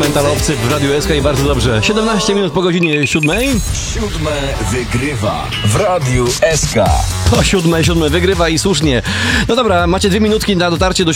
Mentalowcy w Radiu SK i bardzo dobrze. 17 minut po godzinie 7. Siódme wygrywa w Radiu SK. O 7 wygrywa i słusznie. No dobra, macie 2 minutki na dotarcie do